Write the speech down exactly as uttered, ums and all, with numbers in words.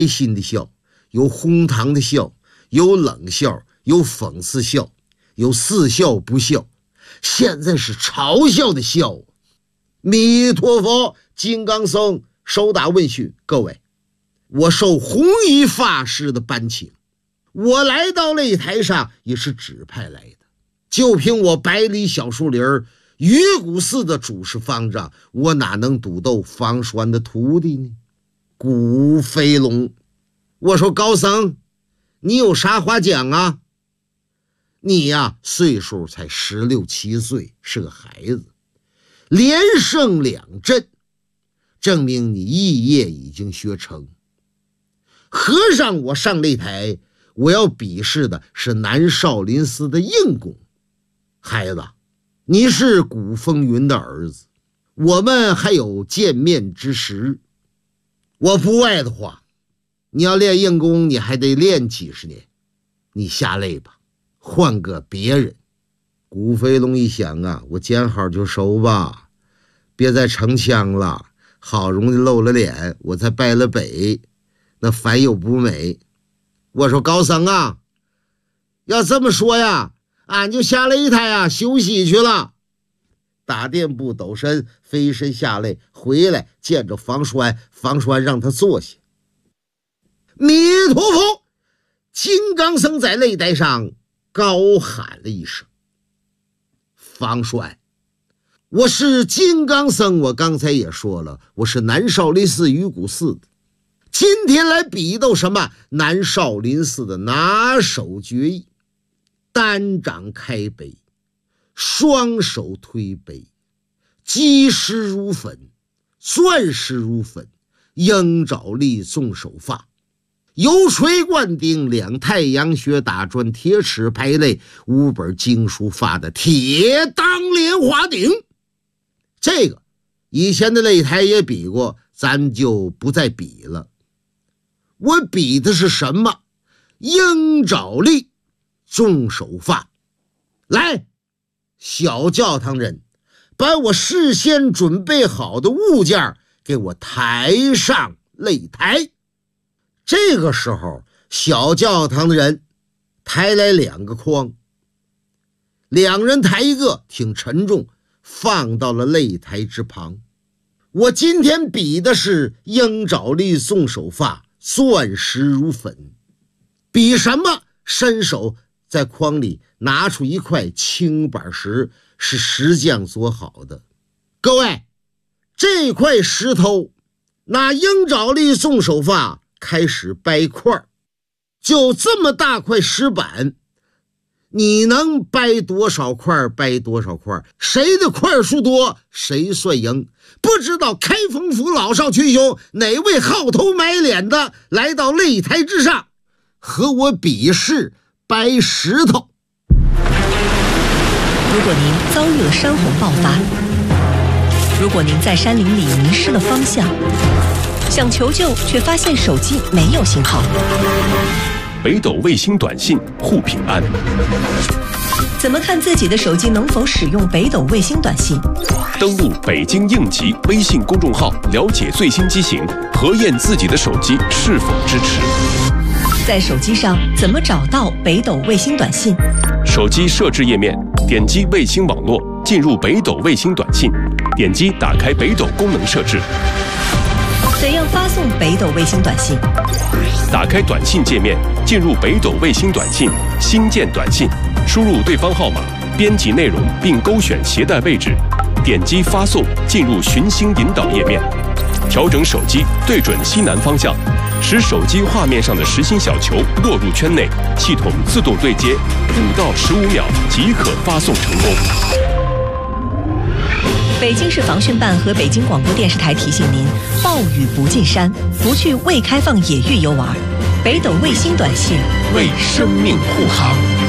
心的笑，有哄堂的笑，有冷笑，有讽刺笑，有似笑不笑，现在是嘲笑的笑。弥陀佛，金刚僧手打问讯，各位，我受弘一法师的颁请，我来到擂台上也是指派来的，就凭我百里小树林鱼骨寺的主事方丈，我哪能赌斗方栓的徒弟呢？古飞龙，我说高僧，你有啥话讲啊？你呀，岁数才十六七岁，是个孩子，连胜两阵，证明你艺业已经学成。和尚，我上擂台，我要比试的是南少林寺的硬功。孩子，你是古风云的儿子，我们还有见面之时。我不外的话，你要练硬功，你还得练几十年。你下擂吧，换个别人。古飞龙一想啊，我见好就收吧，别再逞强了，好容易露了脸，我才败了北，那反有不美。我说高僧啊，要这么说呀，俺就下擂台啊休息去了。打垫步抖身飞身下擂，回来见着房栓，房栓让他坐下。弥陀佛，金刚僧在擂台上高喊了一声：房栓，我是金刚僧，我刚才也说了，我是南少林寺鱼骨寺的，今天来比斗什么南少林寺的拿手绝艺，单掌开杯，双手推杯，击石如粉，钻石如粉，鹰爪力纵手法，油锤灌顶，两太阳穴打砖，铁齿排肋，五本经书发的铁当莲花顶。这个以前的擂台也比过，咱就不再比了。我比的是什么？鹰爪力纵手法。来，小教堂人，把我事先准备好的物件给我抬上擂台。这个时候，小教堂的人抬来两个筐，两人抬一个，挺沉重，放到了擂台之旁。我今天比的是鹰爪力纵手法，钻石如粉。比什么？伸手在筐里拿出一块青板石，是石匠做好的。各位，这块石头拿鹰爪力纵手法开始掰块，就这么大块石板，你能掰多少块掰多少块，谁的块数多谁算赢。不知道开封府老少群雄哪位号头买脸的来到擂台之上和我比试掰石头。 如果您遭遇了山洪爆发，如果您在山林里迷失了方向，想求救却发现手机没有信号， 北斗卫星短信护平安。 怎么看自己的手机能否使用北斗卫星短信？ 登录北京应急微信公众号，了解最新机型，核验自己的手机是否支持。 在手机上怎么找到北斗卫星短信？ 手机设置页面，点击卫星网络，进入北斗卫星短信，点击打开北斗功能设置。 怎样发送北斗卫星短信？ 打开短信界面，进入北斗卫星短信，新建短信，输入对方号码，编辑内容并勾选携带位置，点击发送，进入寻星引导页面，调整手机对准西南方向，使手机画面上的实心小球落入圈内，系统自动对接，五到十五秒即可发送成功。 北京市防汛办和北京广播电视台提醒您：暴雨不进山，不去未开放野域游玩。北斗卫星短信为生命护航。